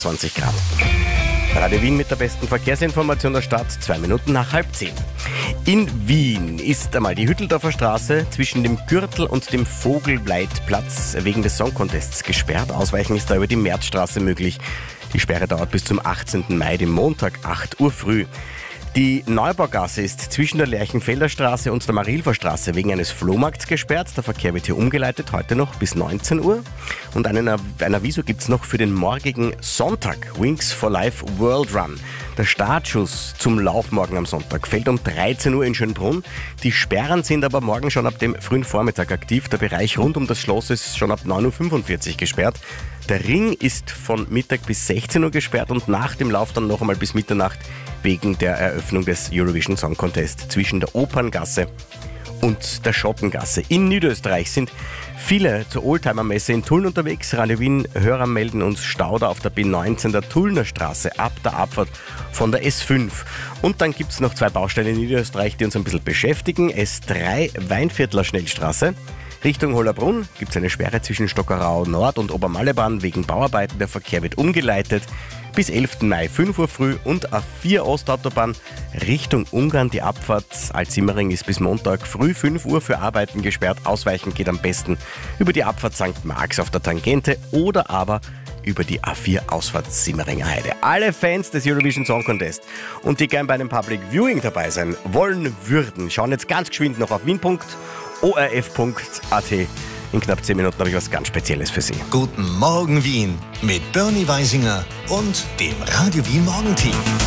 20 Grad. Radio Wien mit der besten Verkehrsinformation der Stadt, 2 Minuten nach 9:30. In Wien ist einmal die Hütteldorfer Straße zwischen dem Gürtel und dem Vogelweidplatz wegen des Song Contests gesperrt. Ausweichen ist da über die Märzstraße möglich. Die Sperre dauert bis zum 18. Mai, dem Montag, 8 Uhr früh. Die Neubaugasse ist zwischen der Lerchenfelder Straße und der Marilfer Straße wegen eines Flohmarkts gesperrt. Der Verkehr wird hier umgeleitet, heute noch bis 19 Uhr. Und ein Aviso gibt es noch für den morgigen Sonntag, Wings for Life World Run. Der Startschuss zum Lauf morgen am Sonntag fällt um 13 Uhr in Schönbrunn. Die Sperren sind aber morgen schon ab dem frühen Vormittag aktiv. Der Bereich rund um das Schloss ist schon ab 9.45 Uhr gesperrt. Der Ring ist von Mittag bis 16 Uhr gesperrt und nach dem Lauf dann noch einmal bis Mitternacht wegen der Eröffnung des Eurovision Song Contest zwischen der Operngasse und der Schottengasse. In Niederösterreich sind viele zur Oldtimer-Messe in Tulln unterwegs. Radio Wien-Hörer melden uns Stauder auf der B19 der Tullner Straße ab der Abfahrt von der S5. Und dann gibt es noch 2 Baustellen in Niederösterreich, die uns ein bisschen beschäftigen. S3 Weinviertler Schnellstraße. Richtung Hollabrunn gibt es eine Sperre zwischen Stockerau Nord und Obermallebahn wegen Bauarbeiten. Der Verkehr wird umgeleitet. Bis 11. Mai 5 Uhr früh und A4 Ostautobahn Richtung Ungarn. Die Abfahrt Altsimmering ist bis Montag früh 5 Uhr für Arbeiten gesperrt. Ausweichen geht am besten über die Abfahrt St. Marx auf der Tangente oder aber über die A4 Ausfahrt Simmeringer Heide. Alle Fans des Eurovision Song Contest und die gern bei einem Public Viewing dabei sein wollen würden, schauen jetzt ganz geschwind noch auf wien.orf.at. In knapp 10 Minuten habe ich was ganz Spezielles für Sie. Guten Morgen Wien mit Bernie Weisinger und dem Radio Wien Morgenteam.